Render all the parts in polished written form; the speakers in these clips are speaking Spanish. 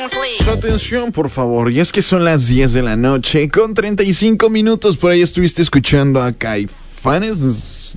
Su atención, por favor, y es que son las 10 de la noche con 35 minutos. Por ahí estuviste escuchando a Caifanes.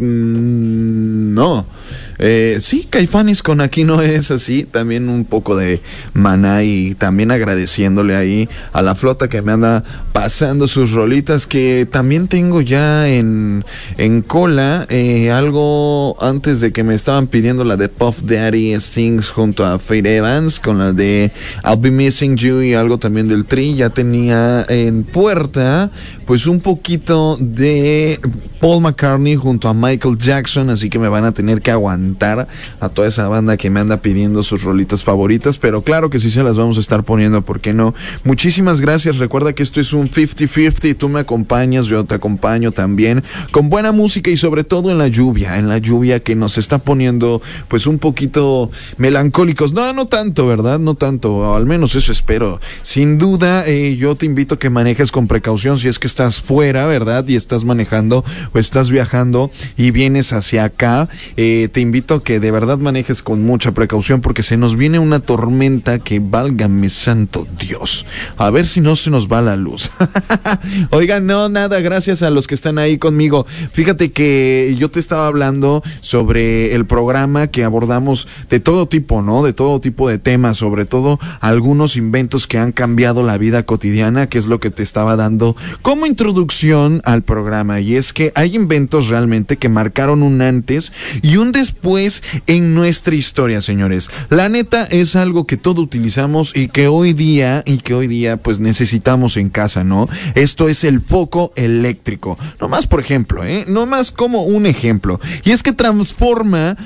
No. Sí, Caifanes con Aquí No Es Así. También un poco de Maná, y también agradeciéndole ahí a la flota que me anda pasando sus rolitas, que también tengo ya en cola. Algo antes de que me estaban pidiendo la de Puff Daddy Stings junto a Faith Evans, con la de I'll Be Missing You, y algo también del Tri. Ya tenía en puerta pues un poquito de Paul McCartney junto a Michael Jackson, así que me van a tener que aguantar a toda esa banda que me anda pidiendo sus rolitas favoritas, pero claro que sí se las vamos a estar poniendo, ¿por qué no? Muchísimas gracias. Recuerda que esto es un 50-50, tú me acompañas, yo te acompaño también, con buena música, y sobre todo en la lluvia que nos está poniendo pues un poquito melancólicos. No tanto, ¿verdad? No tanto, o al menos eso espero. Sin duda, yo te invito a que manejes con precaución si es que estás fuera, ¿verdad? Y estás manejando o estás viajando y vienes hacia acá. Te invito a que de verdad manejes con mucha precaución, porque se nos viene una tormenta que, válgame santo Dios, a ver si no se nos va la luz. Oigan, no, nada, gracias a los que están ahí conmigo. Fíjate que yo te estaba hablando sobre el programa que abordamos de todo tipo, ¿no? De todo tipo de temas, sobre todo algunos inventos que han cambiado la vida cotidiana, que es lo que te estaba dando como introducción al programa. Y es que hay inventos realmente que marcaron un antes y un después en nuestra historia, señores. La neta es algo que todos utilizamos y que hoy día pues necesitamos en casa, ¿no? Esto es el foco eléctrico. Nomás por ejemplo, nomás como un ejemplo. Y es que transformó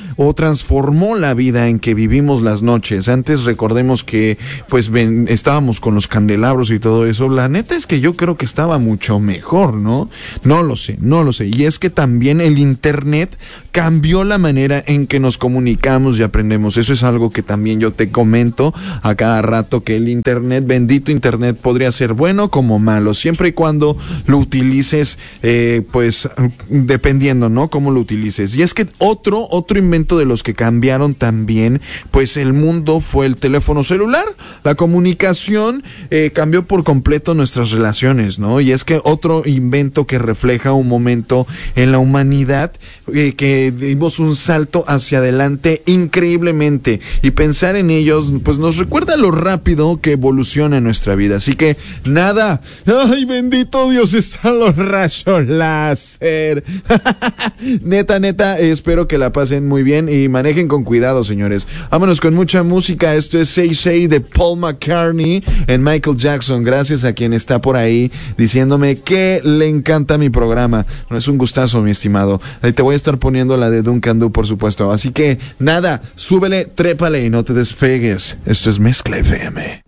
la vida en que vivimos las noches. Antes recordemos que pues estábamos con los candelabros y todo eso. La neta es que yo creo que estaba mucho mejor, ¿no? No lo sé. Y es que también el internet cambió la manera en que nos comunicamos y aprendemos. Eso es algo que también yo te comento a cada rato, que el internet, bendito internet, podría ser bueno como malo, siempre y cuando lo utilices, pues dependiendo, ¿no? Cómo lo utilices. Y es que otro invento de los que cambiaron también pues el mundo fue el teléfono celular. La comunicación cambió por completo nuestras relaciones, ¿no? Y es que otro invento que refleja un momento en la humanidad, que dimos un salto hacia adelante increíblemente, y pensar en ellos pues nos recuerda lo rápido que evoluciona nuestra vida. Así que nada, ay, bendito Dios, están los rayos láser. neta, espero que la pasen muy bien y manejen con cuidado, señores. Vámonos con mucha música. Esto es Say Say de Paul McCartney en Michael Jackson. Gracias a quien está por ahí diciéndome que le encanta mi programa. No, es un gustazo, mi estimado. Ahí te voy a estar poniendo la de Duncan Du, por supuesto. Así que nada, súbele, trépale y no te despegues. Esto es Mezcla FM.